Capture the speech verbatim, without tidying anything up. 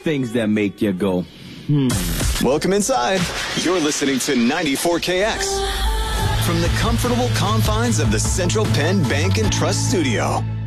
things that make you go, hmm. Welcome inside. You're listening to ninety-four K X from the comfortable confines of the Central Penn Bank and Trust Studio.